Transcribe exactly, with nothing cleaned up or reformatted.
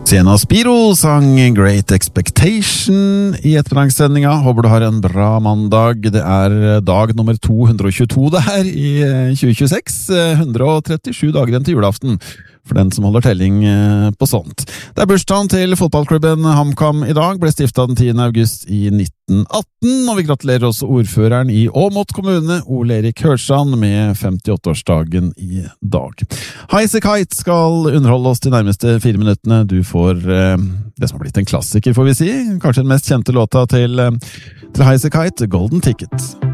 Sienna Spiro sang Great Expectation i ettermiddagssendinga. Håper du har en bra mandag. Det er dag nummer to hundre og tjueto det her i tjue tjueseks. hundre og trettisju dager igjen til julaften, for den som holder telling på sånt. Det er bursdagen til fotballklubben HamKam i dag, ble stiftet den tiende august i nitten atten, og vi gratulerer også ordføreren i Åmot kommune, Ole Erik Hørsand, med femtiåtte-årsdagen i dag. Highasakite Kite skal underholde oss de nærmeste fire minuttene. Du får eh, det som har blitt en klassiker, får vi si. Kanskje den mest kjente låta til, til Highasakite Kite, Golden Ticket.